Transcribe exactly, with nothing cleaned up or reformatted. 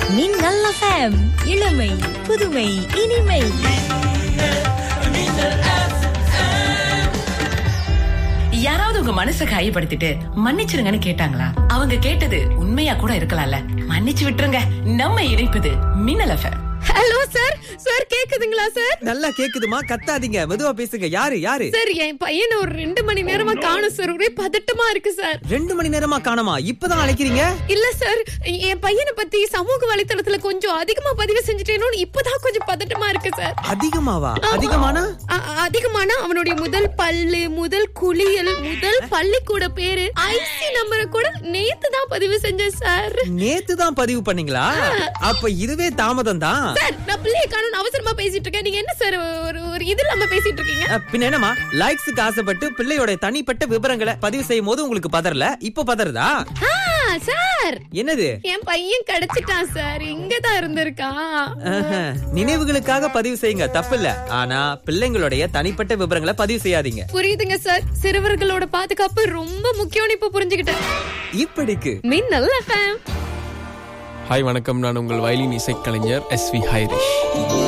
மின்னல் எஃப்எம், இளமை புதுமை இனிமை. யாராவது உங்க மனசை காயப்படுத்திட்டு மன்னிச்சிருங்கன்னு கேட்டாங்களா? அவங்க கேட்டது உண்மையா கூட இருக்கலாம்ல. மன்னிச்சு விட்டுருங்க. நம்ம இணைப்பது மின்னல் எஃப்எம். Hello sir. சார் கேக்குதுங்களா சார்? நல்லா கேக்குதுமா, கத்தாதீங்க, மெதுவா பேசுங்க. யாரு யாரு? சார், என் பையனை ஒரு ரெண்டு மணி நேரமா காணோம் சார். ஒரே பதட்டமா இருக்கு சார். ரெண்டு மணி நேரமா காணோமா? இப்பதான் அழைக்கிறீங்க? இல்ல சார், என் பையனை பத்தி சமூக வலைத்தளத்துல கொஞ்சம் அதிகமா பதிவு செஞ்சுட்டேனோன்னு இப்பதான் கொஞ்சம் பதட்டமா இருக்கு சார். அதிகமாவா? அதிகமானா? அ- அதிகமானா அவனுடைய முதல் பல்லு, முதல் குளியல், முதல் பள்ளிக்கூட பேரு, ஐசி நம்பரை கூட நேத்து தான் பதிவு செஞ்சேன் சார். நேத்து தான் பதிவு பண்ணீங்களா? அப்ப இதுவே தாமதம் தான். சார், நான் பிள்ளைய காணோம்னு அவசரமா பேசிட்டு இருக்கேன். நீங்க என்ன சார் ஒரு ஒரு இது இல்லாம பேசிட்டு இருக்கீங்க? அஹ், பின்ன என்னமா, லைக்ஸுக்கு ஆசைப்பட்டு பிள்ளையோட தனிப்பட்ட விவரங்களை பதிவு செய்யும் போது உங்களுக்கு பதறல, இப்ப பதறதா? ஆ, சார், என்னது? என் பையன் கிடைச்சிட்டான் சார். இங்கதான் இருந்திருக்கான். ஆஹா, நினைவுகளுக்காக பதிவு செய்யுங்க, தப்பில்ல. ஆனா பிள்ளைங்களுடைய தனிப்பட்ட விவரங்களை பதிவு செய்யாதீங்க. புரியுதுங்க சார். சிறுவர்களோட பாதுகாப்பு ரொம்ப முக்கியம்னு இப்ப புரிஞ்சுக்கிட்டேன். இப்படிக்கு மின்னல் எஃப்எம். ஹாய் வணக்கம், நான் உங்கள் வயலின் இசைக்கலைஞர் எஸ் வி ஹைரிஷ்.